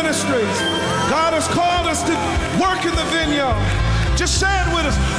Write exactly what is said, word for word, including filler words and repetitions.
ministries. God has called us to work in the vineyard. Just say it with us.